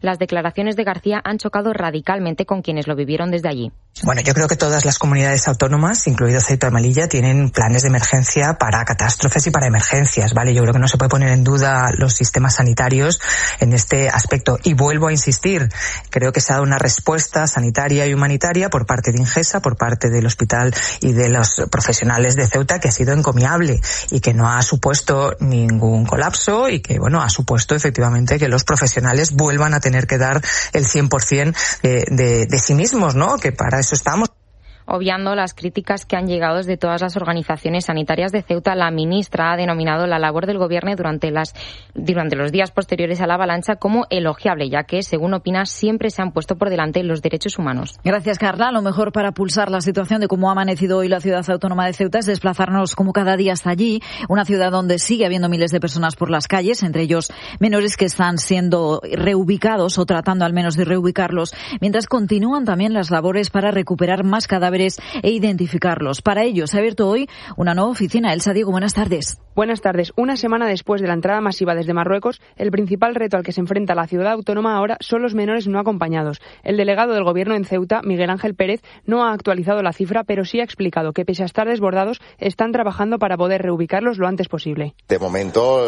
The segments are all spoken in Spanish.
las declaraciones de García han chocado radicalmente con quienes lo vivieron desde allí. Bueno, yo creo que todas las comunidades autónomas, incluido Ceuta y Melilla, tienen planes de emergencia para catástrofes y para emergencias, ¿vale? Yo creo que no se puede poner en duda los sistemas sanitarios en este aspecto. Y vuelvo a insistir, creo que se ha dado una respuesta sanitaria y humanitaria por parte de Ingesa, por parte del hospital y de los profesionales de Ceuta, que ha sido encomiable y que no ha supuesto ningún colapso y que, bueno, ha supuesto efectivamente que los profesionales vuelvan a tener que dar el 100% de sí mismos, ¿no? Que para eso estamos. Obviando las críticas que han llegado desde todas las organizaciones sanitarias de Ceuta, la ministra ha denominado la labor del gobierno durante los días posteriores a la avalancha como elogiable, ya que, según opina, siempre se han puesto por delante los derechos humanos. Gracias, Carla. Lo mejor para pulsar la situación de cómo ha amanecido hoy la ciudad autónoma de Ceuta es desplazarnos como cada día hasta allí, una ciudad donde sigue habiendo miles de personas por las calles, entre ellos menores que están siendo reubicados o tratando al menos de reubicarlos, mientras continúan también las labores para recuperar más cadáveres e identificarlos. Para ello se ha abierto hoy una nueva oficina. Elsa Diego, buenas tardes. Buenas tardes. Una semana después de la entrada masiva desde Marruecos, el principal reto al que se enfrenta la ciudad autónoma ahora son los menores no acompañados. El delegado del Gobierno en Ceuta, Miguel Ángel Pérez, no ha actualizado la cifra, pero sí ha explicado que, pese a estar desbordados, están trabajando para poder reubicarlos lo antes posible. De momento,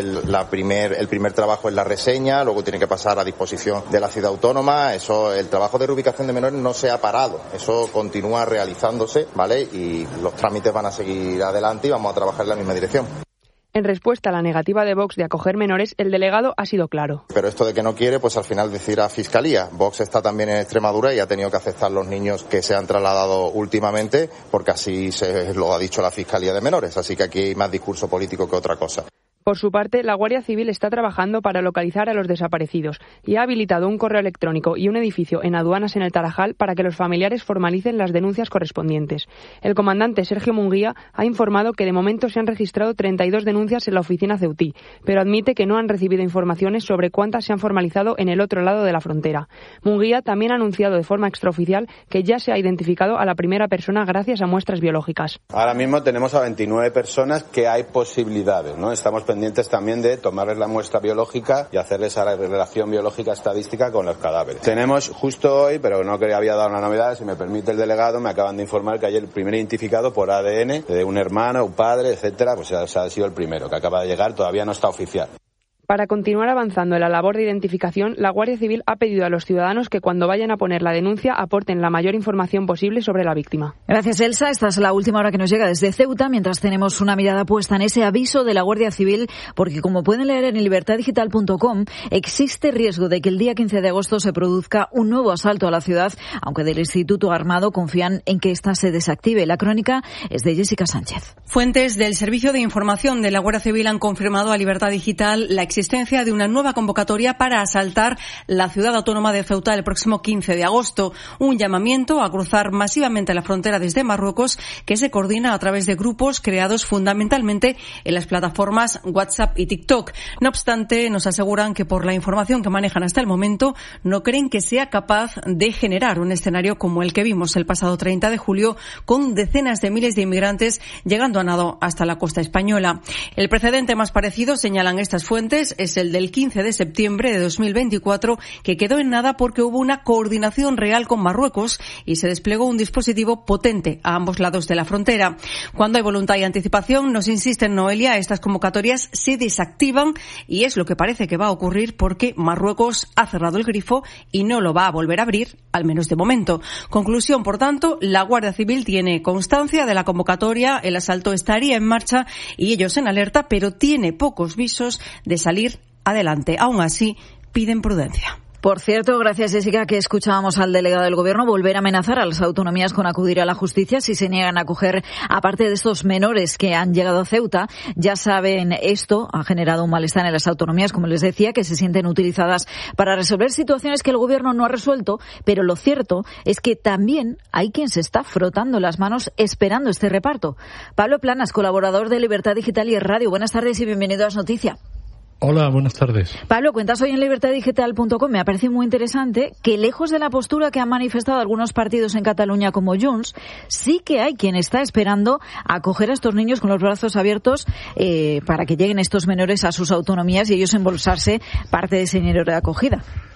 el primer trabajo es la reseña, luego tiene que pasar a disposición de la ciudad autónoma. El trabajo de reubicación de menores no se ha parado. Eso continúa realizándose, ¿vale? Y los trámites van a seguir adelante y vamos a trabajar en la misma dirección. En respuesta a la negativa de Vox de acoger menores, el delegado ha sido claro. Pero esto de que no quiere, pues al final decir a Fiscalía. Vox está también en Extremadura y ha tenido que aceptar los niños que se han trasladado últimamente, porque así se lo ha dicho la Fiscalía de Menores. Así que aquí hay más discurso político que otra cosa. Por su parte, la Guardia Civil está trabajando para localizar a los desaparecidos y ha habilitado un correo electrónico y un edificio en aduanas en el Tarajal para que los familiares formalicen las denuncias correspondientes. El comandante Sergio Munguía ha informado que de momento se han registrado 32 denuncias en la oficina ceutí, pero admite que no han recibido informaciones sobre cuántas se han formalizado en el otro lado de la frontera. Munguía también ha anunciado de forma extraoficial que ya se ha identificado a la primera persona gracias a muestras biológicas. Ahora mismo tenemos a 29 personas que hay posibilidades, ¿no? Estamos pendientes también de tomarles la muestra biológica y hacerles a la relación biológica estadística con los cadáveres. Tenemos justo hoy, pero no que había dado una novedad, si me permite el delegado, me acaban de informar que hay el primer identificado por ADN de un hermano, un padre, etcétera, pues ha sido el primero que acaba de llegar, todavía no está oficial. Para continuar avanzando en la labor de identificación, la Guardia Civil ha pedido a los ciudadanos que cuando vayan a poner la denuncia aporten la mayor información posible sobre la víctima. Gracias, Elsa. Esta es la última hora que nos llega desde Ceuta, mientras tenemos una mirada puesta en ese aviso de la Guardia Civil, porque como pueden leer en libertaddigital.com, existe riesgo de que el día 15 de agosto se produzca un nuevo asalto a la ciudad, aunque del Instituto Armado confían en que esta se desactive. La crónica es de Jessica Sánchez. Fuentes del Servicio de Información de la Guardia Civil han confirmado a Libertad Digital la existencia de una nueva convocatoria para asaltar la ciudad autónoma de Ceuta el próximo 15 de agosto. Un llamamiento a cruzar masivamente la frontera desde Marruecos que se coordina a través de grupos creados fundamentalmente en las plataformas WhatsApp y TikTok. No obstante, nos aseguran que por la información que manejan hasta el momento no creen que sea capaz de generar un escenario como el que vimos el pasado 30 de julio con decenas de miles de inmigrantes llegando a nado hasta la costa española. El precedente más parecido, señalan estas fuentes, es el del 15 de septiembre de 2024, que quedó en nada porque hubo una coordinación real con Marruecos y se desplegó un dispositivo potente a ambos lados de la frontera. Cuando hay voluntad y anticipación, nos insisten, Noelia, estas convocatorias se desactivan y es lo que parece que va a ocurrir porque Marruecos ha cerrado el grifo y no lo va a volver a abrir, al menos de momento. Conclusión, por tanto, la Guardia Civil tiene constancia de la convocatoria, el asalto estaría en marcha y ellos en alerta, pero tiene pocos visos de salir adelante. Aún así, piden prudencia. Por cierto, gracias Jessica, que escuchábamos al delegado del Gobierno volver a amenazar a las autonomías con acudir a la justicia si se niegan a acoger, aparte de estos menores que han llegado a Ceuta. Ya saben, esto ha generado un malestar en las autonomías, como les decía, que se sienten utilizadas para resolver situaciones que el Gobierno no ha resuelto, pero lo cierto es que también hay quien se está frotando las manos esperando este reparto. Pablo Planas, colaborador de Libertad Digital y Radio. Buenas tardes y bienvenido a As Noticia. Hola, buenas tardes. Pablo, cuentas hoy en libertaddigital.com, me ha parecido muy interesante que lejos de la postura que han manifestado algunos partidos en Cataluña como Junts, sí que hay quien está esperando a acoger a estos niños con los brazos abiertos para que lleguen estos menores a sus autonomías y ellos embolsarse parte de ese dinero de acogida.